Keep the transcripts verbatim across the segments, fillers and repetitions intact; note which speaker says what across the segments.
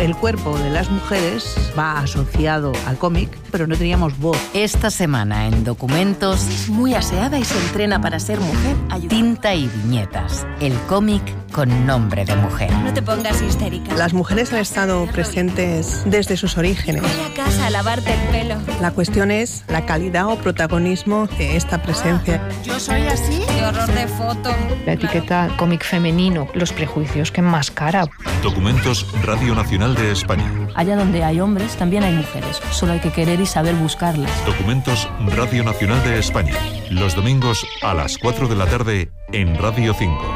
Speaker 1: El cuerpo de las mujeres va asociado al cómic, pero no teníamos voz.
Speaker 2: Esta semana en Documentos,
Speaker 3: es muy aseada y se entrena para ser mujer. Ayuda.
Speaker 2: Tinta y viñetas. El cómic con nombre de mujer.
Speaker 3: No te pongas histérica.
Speaker 4: Las mujeres han estado presentes desde sus orígenes.
Speaker 3: Voy a casa a lavarte el pelo.
Speaker 4: La cuestión es la calidad o protagonismo de esta presencia.
Speaker 3: Ah, ¿yo soy así? ¡Qué horror de foto!
Speaker 5: La etiqueta cómic femenino, los prejuicios que enmascara.
Speaker 6: Documentos Radio Nacional de España.
Speaker 7: Allá donde hay hombres, también hay mujeres. Solo hay que querer y saber buscarlas.
Speaker 6: Documentos Radio Nacional de España. Los domingos a las cuatro de la tarde en Radio cinco.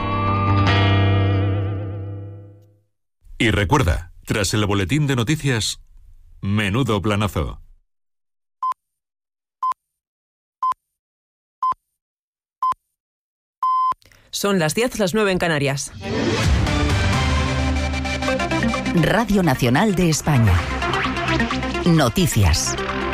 Speaker 6: Y recuerda, tras el boletín de noticias, menudo planazo.
Speaker 8: Son las diez, las nueve en Canarias.
Speaker 2: Radio Nacional de España. Noticias.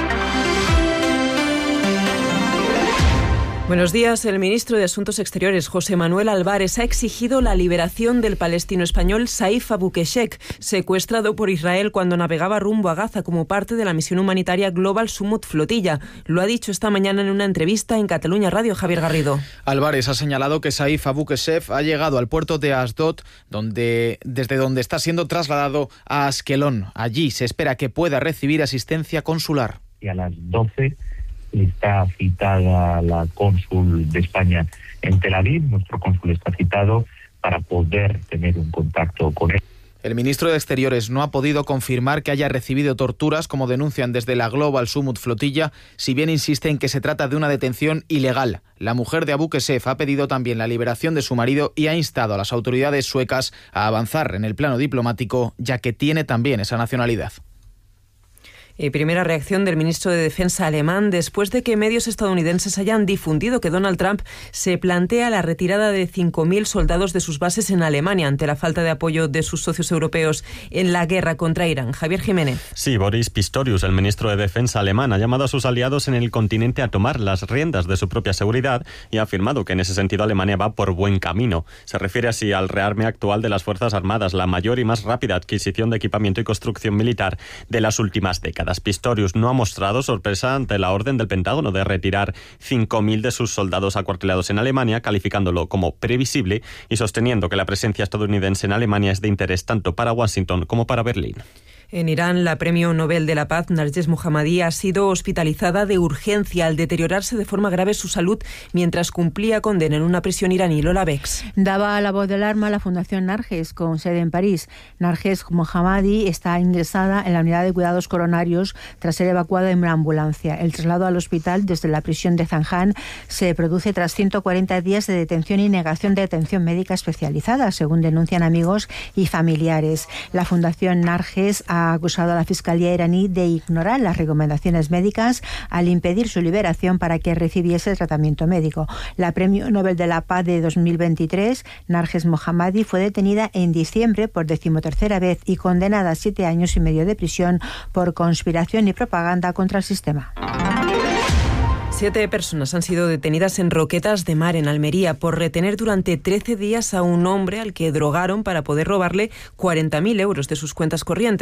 Speaker 8: Buenos días. El ministro de Asuntos Exteriores, José Manuel Álvarez, ha exigido la liberación del palestino español Saif Abu Keshek, secuestrado por Israel cuando navegaba rumbo a Gaza como parte de la misión humanitaria Global Summit Flotilla. Lo ha dicho esta mañana en una entrevista en Cataluña Radio. Javier Garrido.
Speaker 9: Álvarez ha señalado que Saif Abu Keshek ha llegado al puerto de Asdod, donde, desde donde está siendo trasladado a Askelón. Allí se espera que pueda recibir asistencia consular.
Speaker 10: Y a las doce está citada la cónsul de España en Tel Aviv. Nuestro cónsul está citado para poder tener un contacto con él.
Speaker 9: El ministro de Exteriores no ha podido confirmar que haya recibido torturas, como denuncian desde la Global Summit Flotilla, si bien insiste en que se trata de una detención ilegal. La mujer de Abu Keshek ha pedido también la liberación de su marido y ha instado a las autoridades suecas a avanzar en el plano diplomático, ya que tiene también esa nacionalidad.
Speaker 8: Y primera reacción del ministro de Defensa alemán después de que medios estadounidenses hayan difundido que Donald Trump se plantea la retirada de cinco mil soldados de sus bases en Alemania ante la falta de apoyo de sus socios europeos en la guerra contra Irán. Javier Jiménez.
Speaker 11: Sí, Boris Pistorius, el ministro de Defensa alemán, ha llamado a sus aliados en el continente a tomar las riendas de su propia seguridad y ha afirmado que en ese sentido Alemania va por buen camino. Se refiere así al rearme actual de las Fuerzas Armadas, la mayor y más rápida adquisición de equipamiento y construcción militar de las últimas décadas. Pistorius no ha mostrado sorpresa ante la orden del Pentágono de retirar cinco mil de sus soldados acuartelados en Alemania, calificándolo como previsible y sosteniendo que la presencia estadounidense en Alemania es de interés tanto para Washington como para Berlín.
Speaker 8: En Irán, la premio Nobel de la Paz, Narges Mohammadi, ha sido hospitalizada de urgencia al deteriorarse de forma grave su salud mientras cumplía condena en una prisión iraní. Lola Bex.
Speaker 12: Daba la voz de alarma a la Fundación Narges, con sede en París. Narges Mohammadi está ingresada en la unidad de cuidados coronarios tras ser evacuada en una ambulancia. El traslado al hospital desde la prisión de Zanjan se produce tras ciento cuarenta días de detención y negación de atención médica especializada, según denuncian amigos y familiares. La Fundación Narges ha ha acusado a la Fiscalía iraní de ignorar las recomendaciones médicas al impedir su liberación para que recibiese tratamiento médico. La Premio Nobel de la Paz de dos mil veintitrés, Narges Mohammadi, fue detenida en diciembre por decimotercera vez y condenada a siete años y medio de prisión por conspiración y propaganda contra el sistema.
Speaker 8: Siete personas han sido detenidas en Roquetas de Mar, en Almería, por retener durante trece días a un hombre al que drogaron para poder robarle cuarenta mil euros de sus cuentas corrientes.